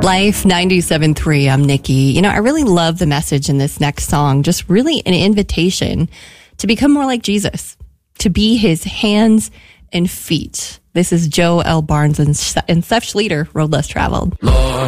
Life 97.3. I'm Nikki. You know, I really love the message in this next song. Just really an invitation to become more like Jesus, to be his hands and feet. This is Joe L. Barnes and Seth Schleter, Road Less Traveled. Lord.